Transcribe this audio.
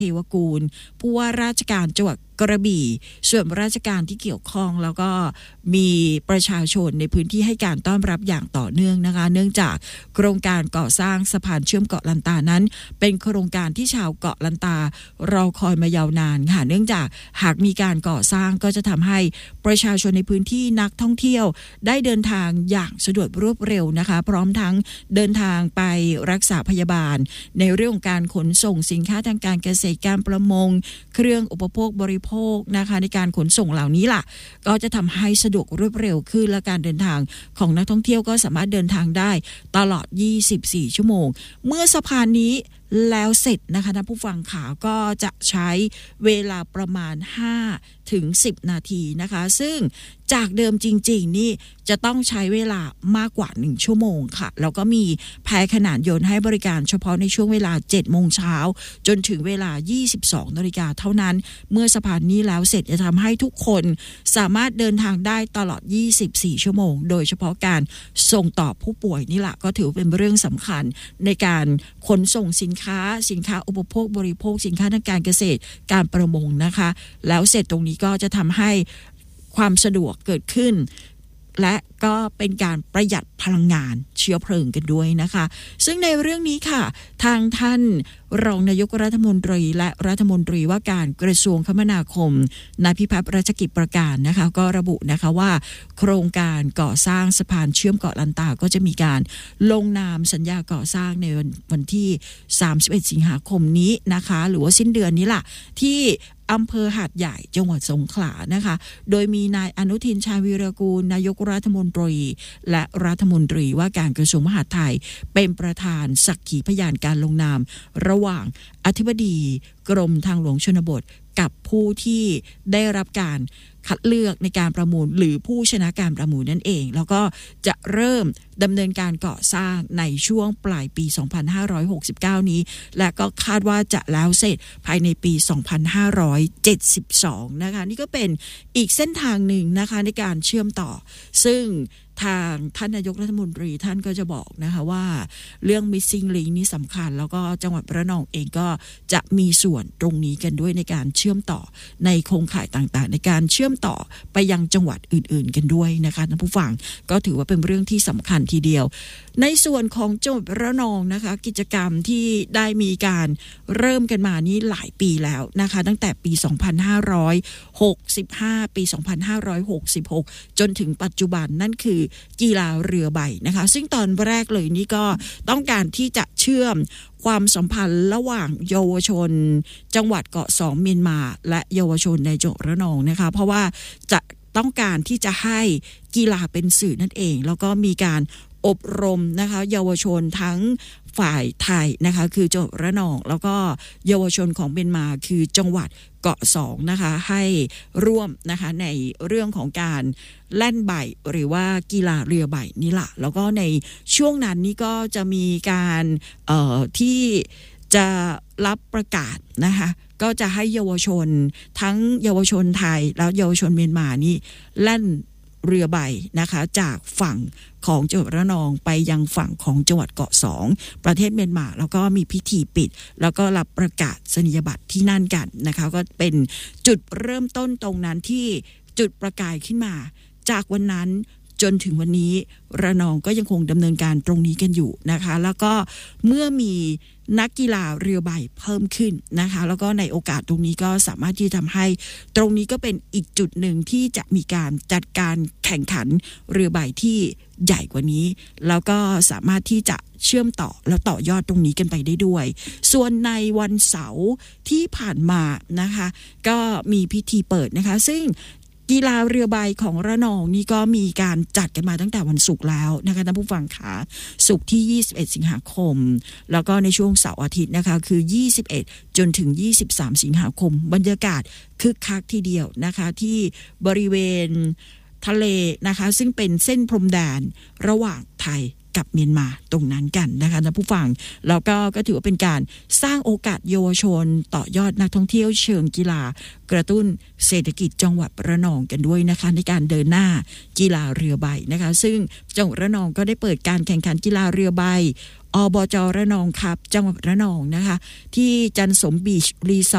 เทวกูลผู้ว่าราชการจังหวัดกระบี่ส่วนราชการที่เกี่ยวข้องแล้วก็มีประชาชนในพื้นที่ให้การต้อนรับอย่างต่อเนื่องนะคะเนื่องจากโครงการก่อสร้างสะพานเชื่อมเกาะลันตานั้นเป็นโครงการที่ชาวเกาะลันตารอคอยมายาวนานค่ะเนื่องจากหากมีการก่อสร้างก็จะทำให้ประชาชนในพื้นที่นักท่องเที่ยวได้เดินทางอย่างสะดวกรวดเร็วนะคะพร้อมทั้งเดินทางไปรักษาพยาบาลในเรื่องการขนส่งสินค้าทางการเกษตรการประมงเครื่องอุปโภคบริโภคนะคะในการขนส่งเหล่านี้ล่ะก็จะทำให้สะดวกรวดเร็วขึ้นและการเดินทางของนักท่องเที่ยวก็สามารถเดินทางได้ตลอด24ชั่วโมงเมื่อสะพานนี้แล้วเสร็จนะคะท่านผู้ฟังขาก็จะใช้เวลาประมาณ5 ถึง 10 นาทีนะคะซึ่งจากเดิมจริงๆนี่จะต้องใช้เวลามากกว่า1ชั่วโมงค่ะแล้วก็มีแพขนานยนต์ให้บริการเฉพาะในช่วงเวลา 7 โมงเช้าจนถึงเวลา 22 นาฬิกาเท่านั้นเมื่อสะพานนี้แล้วเสร็จจะทำให้ทุกคนสามารถเดินทางได้ตลอด24ชั่วโมงโดยเฉพาะการส่งต่อผู้ป่วยนี่แหละก็ถือเป็นเรื่องสำคัญในการขนส่งสินค้าอุปโภคบริโภคสินค้าทางการเกษตรการประมงนะคะแล้วเสร็จตรงนี้ก็จะทำให้ความสะดวกเกิดขึ้นและก็เป็นการประหยัดพลังงานเชื้อเพลิงกันด้วยนะคะซึ่งในเรื่องนี้ค่ะทางท่านรองนายกรัฐมนตรีและรัฐมนตรีว่าการกระทรวงคมนาคมนายพิพัฒน์รัชกิจประการนะคะก็ระบุนะคะว่าโครงการก่อสร้างสะพานเชื่อมเกาะลันตาก็จะมีการลงนามสัญญาก่อสร้างในวันที่31สิงหาคมนี้นะคะหรือว่าสิ้นเดือนนี้ล่ะที่อำเภอหาดใหญ่จังหวัดสงขลานะคะโดยมีนายอนุทินชาญวีรกูลนายกรัฐมนตรีและรัฐมนตรีว่าการกระทรวงมหาดไทยเป็นประธานสักขีพยานการลงนามระหว่างอธิบดีกรมทางหลวงชนบทกับผู้ที่ได้รับการคัดเลือกในการประมูลหรือผู้ชนะการประมูลนั่นเองแล้วก็จะเริ่มดำเนินการก่อสร้างในช่วงปลายปี 2569 นี้และก็คาดว่าจะแล้วเสร็จภายในปี 2572 นะคะนี่ก็เป็นอีกเส้นทางหนึ่งนะคะในการเชื่อมต่อซึ่งทางท่านนายกรัฐมนตรีท่านก็จะบอกนะคะว่าเรื่อง missing link นี่สำคัญแล้วก็จังหวัดระนองเองก็จะมีส่วนตรงนี้กันด้วยในการเชื่อมต่อในโครงข่ายต่างๆในการเชื่อมต่อไปยังจังหวัดอื่นๆกันด้วยนะคะท่านผู้ฟังก็ถือว่าเป็นเรื่องที่สำคัญทีเดียวในส่วนของจังหวัดระนองนะคะกิจกรรมที่ได้มีการเริ่มกันมานี้หลายปีแล้วนะคะตั้งแต่ปี 2565 ปี 2566 จนถึงปัจจุบันนั่นคือกีฬาเรือใบนะคะซึ่งตอนแรกเลยนี่ก็ต้องการที่จะเชื่อมความสัมพันธ์ระหว่างเยาวชนจังหวัดเกาะสองเมียนมาและเยาวชนในจังหวัดระนองนะคะเพราะว่าจะต้องการที่จะให้กีฬาเป็นสื่อนั่นเองแล้วก็มีการอบรมนะคะเยาวชนทั้งฝ่ายไทยนะคะคือจังหวัดระนองแล้วก็เยาวชนของเมียนมาคือจังหวัดเกาะสองนะคะให้ร่วมนะคะในเรื่องของการแล่นใบหรือว่ากีฬาเรือใบนี่แหละแล้วก็ในช่วงนั้นนี่ก็จะมีการที่จะรับประกาศนะคะก็จะให้เยาวชนทั้งเยาวชนไทยแล้วเยาวชนเมียนมานี่แล่นเรือใบนะคะจากฝั่งของจังหวัดระนองไปยังฝั่งของจังหวัดเกาะสองประเทศเมียนมาแล้วก็มีพิธีปิดแล้วก็รับประกาศนียบัตรที่นั่นกันนะคะก็เป็นจุดเริ่มต้นตรงนั้นที่จุดประกายขึ้นมาจากวันนั้นจนถึงวันนี้ระนองก็ยังคงดำเนินการตรงนี้กันอยู่นะคะแล้วก็เมื่อมีนักกีฬาเรือใบเพิ่มขึ้นนะคะแล้วก็ในโอกาสตรงนี้ก็สามารถที่จะทำให้ตรงนี้ก็เป็นอีกจุดหนึ่งที่จะมีการจัดการแข่งขันเรือใบที่ใหญ่กว่านี้แล้วก็สามารถที่จะเชื่อมต่อแล้วต่อยอดตรงนี้กันไปได้ด้วยส่วนในวันเสาร์ที่ผ่านมานะคะก็มีพิธีเปิดนะคะซึ่งกีฬาเรือใบของระนองนี่ก็มีการจัดกันมาตั้งแต่วันศุกร์แล้วนะคะท่านผู้ฟังค่ะศุกร์ที่21สิงหาคมแล้วก็ในช่วงเสาร์อาทิตย์นะคะคือ21จนถึง23สิงหาคมบรรยากาศคึกคักทีเดียวนะคะที่บริเวณทะเลนะคะซึ่งเป็นเส้นพรมแดนระหว่างไทยกับเมียนมาตรงนั้นกันนะคะท่านผู้ฟังแล้วก็ถือว่าเป็นการสร้างโอกาสเยาวชนต่อยอดนักท่องเที่ยวเชิงกีฬากระตุ้นเศรษฐกิจจังหวัดระนองกันด้วยนะคะในการเดินหน้ากีฬาเรือใบนะคะซึ่งจังหวัดระนองก็ได้เปิดการแข่งขันกีฬาเรือใบอบจ.ระนองครับจังหวัดระนองนะคะที่จันสมบีชรีส